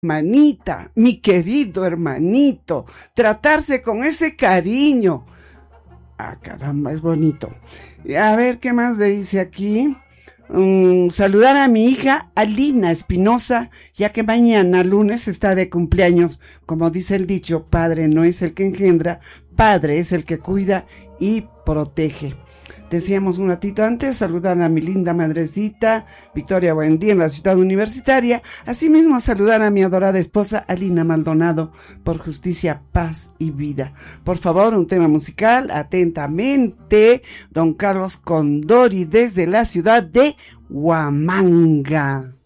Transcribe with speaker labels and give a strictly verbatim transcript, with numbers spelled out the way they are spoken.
Speaker 1: Manita, mi querido hermanito, tratarse con ese cariño. Ah, caramba, es bonito. A ver, ¿qué más le dice aquí? Um, saludar a mi hija Alina Espinosa, ya que mañana lunes está de cumpleaños. Como dice el dicho, padre no es el que engendra, padre es el que cuida y protege. Decíamos un ratito antes, saludar a mi linda madrecita, Victoria Buendía, en la ciudad universitaria. Asimismo, saludar a mi adorada esposa, Alina Maldonado, por justicia, paz y vida. Por favor, un tema musical, atentamente, don Carlos Condori, desde la ciudad de Huamanga.